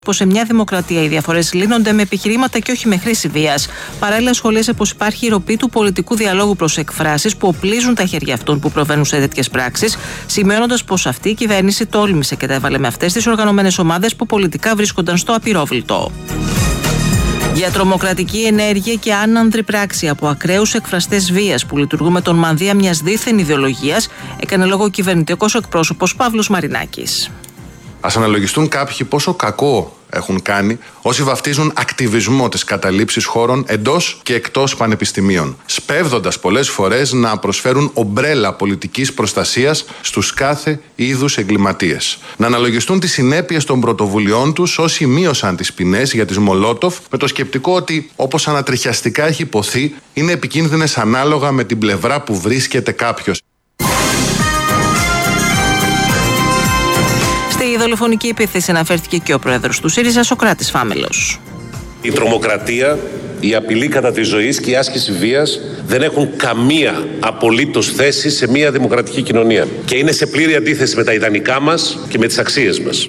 Πως σε μια δημοκρατία οι διαφορές λύνονται με επιχειρήματα και όχι με χρήση βίας. Παράλληλα, σχολίασε πως υπάρχει ροπή του πολιτικού διαλόγου προς εκφράσεις που οπλίζουν τα χέρια αυτών που προβαίνουν σε τέτοιες πράξεις, σημειώνοντας πως αυτή η κυβέρνηση τόλμησε και τα έβαλε με αυτές τις οργανωμένες ομάδες που πολιτικά βρίσκονταν στο απειρόβλητο. Για τρομοκρατική ενέργεια και άνανδρη πράξη από ακραίους εκφραστές βίας που λειτουργούν με τον μανδύα μιας δίθεν ιδεολογίας, έκανε λόγο ο κυβερνητικός εκπρόσωπος Παύλος Μαρινάκης. Ας αναλογιστούν κάποιοι πόσο κακό έχουν κάνει όσοι βαφτίζουν ακτιβισμό τις καταλήψεις χώρων εντός και εκτός πανεπιστημίων, σπέβδοντας πολλές φορές να προσφέρουν ομπρέλα πολιτικής προστασίας στους κάθε είδους εγκληματίες. Να αναλογιστούν τις συνέπειες των πρωτοβουλειών τους όσοι μείωσαν τις ποινές για τις Μολότοφ με το σκεπτικό ότι, όπως ανατριχιαστικά έχει υποθεί, είναι επικίνδυνες ανάλογα με την πλευρά που βρίσκεται κάποιος. Στη δολοφονική επίθεση αναφέρθηκε και ο πρόεδρος του ΣΥΡΙΖΑ, Σωκράτης Φάμελος. Η τρομοκρατία, η απειλή κατά της ζωής και η άσκηση βίας δεν έχουν καμία απολύτως θέση σε μια δημοκρατική κοινωνία και είναι σε πλήρη αντίθεση με τα ιδανικά μας και με τις αξίες μας.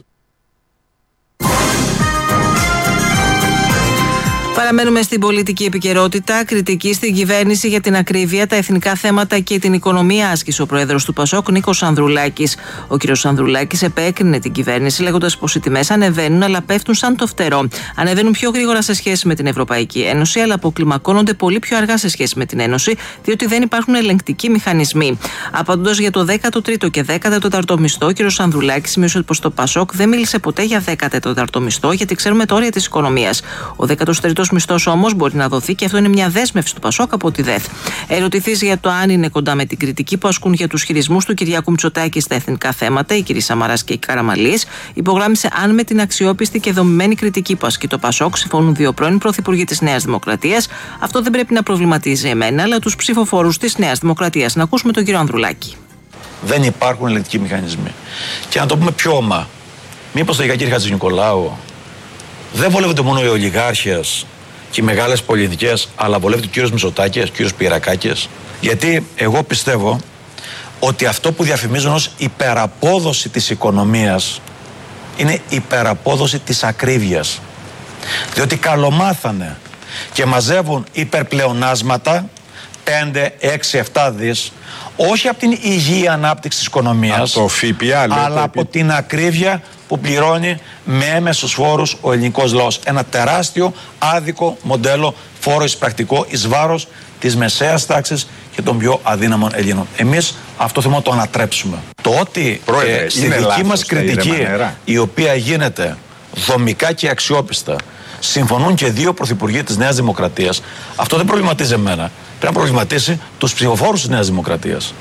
Παραμένουμε στην πολιτική επικαιρότητα. Κριτική στην κυβέρνηση για την ακρίβεια, τα εθνικά θέματα και την οικονομία άσκησε ο πρόεδρος του ΠΑΣΟΚ, Νίκος Ανδρουλάκης. Ο κ. Ανδρουλάκης επέκρινε την κυβέρνηση, λέγοντας πως οι τιμές ανεβαίνουν, αλλά πέφτουν σαν το φτερό. Ανεβαίνουν πιο γρήγορα σε σχέση με την Ευρωπαϊκή Ένωση, αλλά αποκλιμακώνονται πολύ πιο αργά σε σχέση με την Ένωση, διότι δεν υπάρχουν ελεγκτικοί μηχανισμοί. Απαντώντας για το 13ο και 14ο μισθό, ο κ. Ανδρουλάκης σημείωσε πως το ΠΑΣΟΚ δεν μίλησε ποτέ για 14ο μισθό, γιατί ξέρουμε τα όρια της οικονομίας. Ο 13ος μισθός όμως μπορεί να δοθεί και αυτό είναι μια δέσμευση του ΠΑΣΟΚ από τη ΔΕΘ. Ερωτηθείς για το αν είναι κοντά με την κριτική που ασκούν για τους χειρισμούς του Κυριάκου Μητσοτάκη στα εθνικά θέματα, η κ. Σαμαράς και η Καραμαλής, υπογράμμισε αν με την αξιόπιστη και δομημένη κριτική που ασκεί το ΠΑΣΟΚ συμφωνούν δύο πρώην πρωθυπουργοί της Νέας Δημοκρατίας, αυτό δεν πρέπει να προβληματίζει εμένα, αλλά τους ψηφοφόρους της Νέας Δημοκρατίας. Να ακούσουμε τον κ. Ανδρουλάκη. Δεν υπάρχουν ελεγκτικοί μηχανισμοί. Και να το πούμε πιο ομά, μήπως το κ. Χατζηνικολάου δεν βολεύονται μόνο οι ολιγάρχες και οι μεγάλες πολιτικές, αλλά βολεύεται ο κ. Μητσοτάκης, ο κ. Πυρακάκης. Γιατί εγώ πιστεύω ότι αυτό που διαφημίζουν ως υπεραπόδοση της οικονομίας είναι υπεραπόδοση της ακρίβειας. Διότι καλομάθανε και μαζεύουν υπερπλεονάσματα 5, 6, 7 δις, όχι από την υγιή ανάπτυξη της οικονομίας, αλλά από την ακρίβεια που πληρώνει με έμεσους φόρους ο ελληνικός λαός. Ένα τεράστιο άδικο μοντέλο φόρο εισπρακτικό εις βάρος της μεσαίας τάξης και των πιο αδύναμων Ελλήνων. Εμείς αυτό θέλουμε να το ανατρέψουμε. Το ότι στη δική μας κριτική, η οποία γίνεται δομικά και αξιόπιστα, συμφωνούν και δύο πρωθυπουργοί της Νέας Δημοκρατίας, αυτό δεν προβληματίζει εμένα. Πρέπει να προβληματίσει τους ψηφοφόρους της Νέας Δημοκρατίας.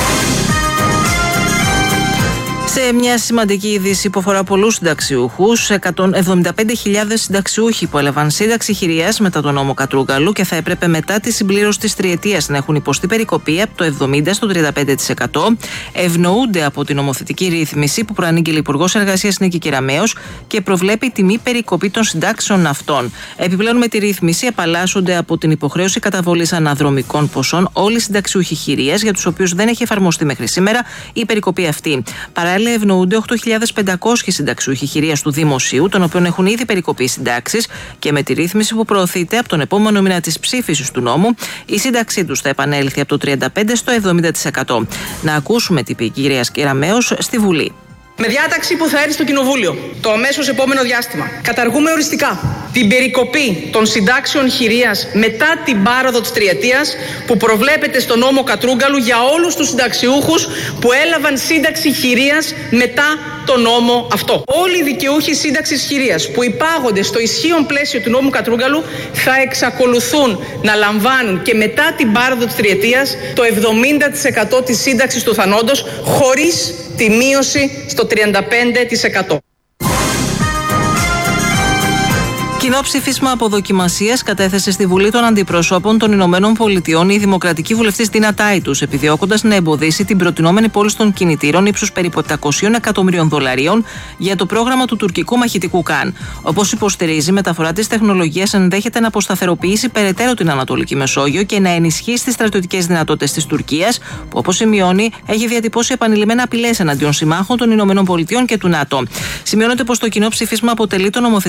Σε μια σημαντική είδηση που αφορά πολλούς συνταξιούχους, 175.000 συνταξιούχοι που έλαβαν σύνταξη χειρίας μετά τον νόμο Κατρούγκαλου και θα έπρεπε μετά τη συμπλήρωση της τριετίας να έχουν υποστεί περικοπή από το 70% στο 35%, ευνοούνται από την νομοθετική ρύθμιση που προανήγγειλε ο Υπουργός Εργασίας Νίκη Κεραμέως και προβλέπει τιμή περικοπή των συντάξεων αυτών. Επιπλέον, με τη ρύθμιση απαλλάσσονται από την υποχρέωση καταβολής αναδρομικών ποσών όλοι οι συνταξιούχοι χειρίας για τους οποίους δεν έχει εφαρμοστεί μέχρι σήμερα η περικοπή αυτή. Παράλληλα, ευνοούνται 8.500 συνταξιούχοι χειρίας του Δημοσίου, των οποίων έχουν ήδη περικοπεί συντάξεις, και με τη ρύθμιση που προωθείται από τον επόμενο μήνα της ψήφισης του νόμου, η σύνταξή τους θα επανέλθει από το 35% στο 70%. Να ακούσουμε τι είπε η κυρία Κεραμέως στη Βουλή. Με διάταξη που θα έρθει στο Κοινοβούλιο το αμέσως επόμενο διάστημα, καταργούμε οριστικά την περικοπή των συντάξεων χειρίας μετά την πάροδο της τριετίας που προβλέπεται στο νόμο Κατρούγκαλου για όλους τους συνταξιούχους που έλαβαν σύνταξη χειρίας μετά το νόμο αυτό. Όλοι οι δικαιούχοι σύνταξης χειρίας που υπάγονται στο ισχύον πλαίσιο του νόμου Κατρούγκαλου θα εξακολουθούν να λαμβάνουν και μετά την πάροδο της τριετίας το 70% της σύνταξης του θανόντος, χωρίς τη μείωση στο 35%. Κοινό ψήφισμα αποδοκιμασίας κατέθεσε στη Βουλή των Αντιπροσώπων των Ηνωμένων Πολιτειών η δημοκρατική βουλευτής Τίνα Τάιτους, επιδιώκοντας να εμποδίσει την προτινόμενη πώληση των κινητήρων ύψους περίπου $700 εκατομμυρίων για το πρόγραμμα του τουρκικού μαχητικού Καν. Όπως υποστηρίζει, η μεταφορά της τεχνολογίας ενδέχεται να αποσταθεροποιήσει περαιτέρω την Ανατολική Μεσόγειο και να ενισχύσει τις στρατιωτικές δυνατότητες της Τουρκίας, που, όπως σημειώνει, έχει διατυπώσει επανειλημμένα απειλές εναντίον συμμάχων των Ηνωμένων Πολιτειών και του ΝΑΤΟ. Σημειώνεται πως το κοινό ψήφισμα αποτελεί το νομοθετικό